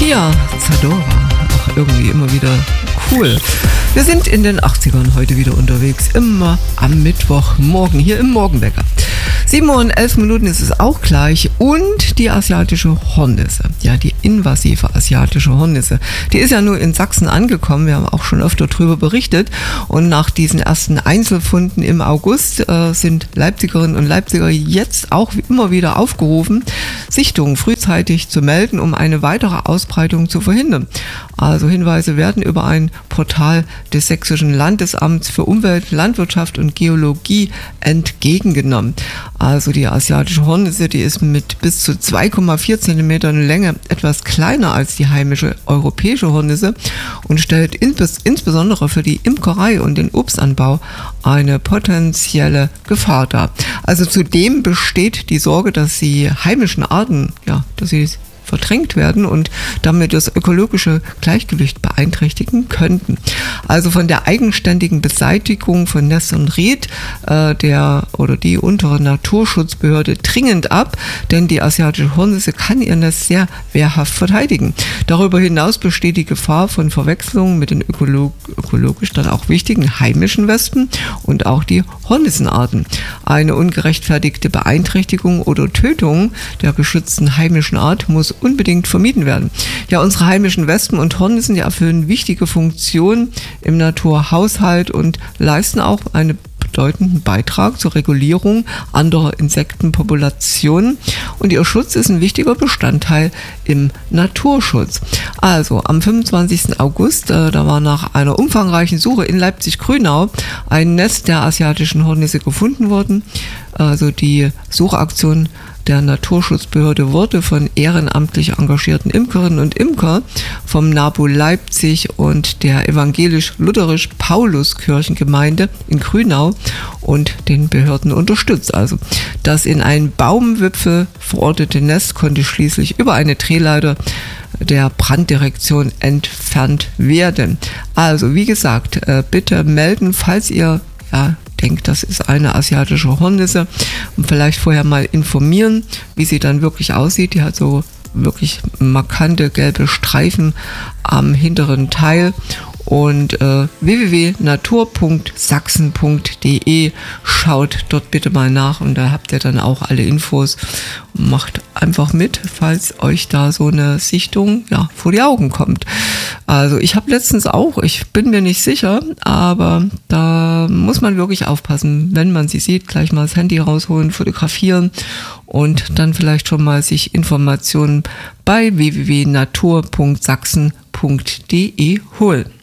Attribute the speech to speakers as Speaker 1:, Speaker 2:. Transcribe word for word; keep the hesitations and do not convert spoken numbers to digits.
Speaker 1: Pia Zadora, auch irgendwie immer wieder cool. Wir sind in den achtzigern heute wieder unterwegs, immer am Mittwochmorgen hier im Morgenwecker. sieben Uhr und elf Minuten ist es auch gleich und die asiatische Hornisse, ja die invasive asiatische Hornisse, die ist ja nur in Sachsen angekommen, wir haben auch schon öfter darüber berichtet und nach diesen ersten Einzelfunden im August äh, sind Leipzigerinnen und Leipziger jetzt auch immer wieder aufgerufen, Sichtungen frühzeitig zu melden, um eine weitere Ausbreitung zu verhindern. Also Hinweise werden über ein Portal des Sächsischen Landesamts für Umwelt, Landwirtschaft und Geologie entgegengenommen. Also die asiatische Hornisse, die ist mit bis zu zwei Komma vier Zentimetern Länge etwas kleiner als die heimische europäische Hornisse und stellt ins, insbesondere für die Imkerei und den Obstanbau eine potenzielle Gefahr dar. Also zudem besteht die Sorge, dass die heimischen Arten, ja, dass sie verdrängt werden und damit das ökologische Gleichgewicht beeinträchtigen könnten. Also von der eigenständigen Beseitigung von Nest und Ried äh, der oder die untere Naturschutzbehörde dringend ab, denn die asiatische Hornisse kann ihr Nest sehr wehrhaft verteidigen. Darüber hinaus besteht die Gefahr von Verwechslung mit den ökolog- ökologisch dann auch wichtigen heimischen Wespen und auch die Hornissenarten. Eine ungerechtfertigte Beeinträchtigung oder Tötung der geschützten heimischen Art muss unbedingt vermieden werden. Ja, unsere heimischen Wespen und Hornissen, die erfüllen wichtige Funktionen im Naturhaushalt und leisten auch einen bedeutenden Beitrag zur Regulierung anderer Insektenpopulationen und ihr Schutz ist ein wichtiger Bestandteil im Naturschutz. Also am fünfundzwanzigsten August, äh, da war nach einer umfangreichen Suche in Leipzig-Grünau ein Nest der asiatischen Hornisse gefunden worden. Also die Suchaktion der Naturschutzbehörde wurde von ehrenamtlich engagierten Imkerinnen und Imker vom NABU Leipzig und der evangelisch-lutherisch-Pauluskirchengemeinde in Grünau und den Behörden unterstützt. Also das in einen Baumwipfel verortete Nest konnte schließlich über eine Drehleiter der Branddirektion entfernt werden. Also wie gesagt, bitte melden, falls ihr ja denkt, das ist eine asiatische Hornisse und vielleicht vorher mal informieren, wie sie dann wirklich aussieht. Die hat so wirklich markante gelbe Streifen am hinteren Teil und äh, w w w punkt natur punkt sachsen punkt d e schaut dort bitte mal nach und da habt ihr dann auch alle Infos. Macht einfach mit, falls euch da so eine Sichtung ja, vor die Augen kommt. Also ich habe letztens auch, ich bin mir nicht sicher, aber da muss man wirklich aufpassen, wenn man sie sieht, gleich mal das Handy rausholen, fotografieren und dann vielleicht schon mal sich Informationen bei w w w punkt natur punkt sachsen punkt d e holen.